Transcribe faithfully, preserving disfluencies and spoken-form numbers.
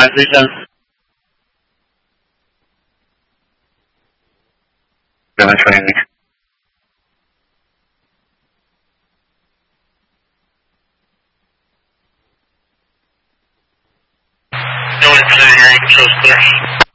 five three seven. seven twenty. No one is clear, your control's clear.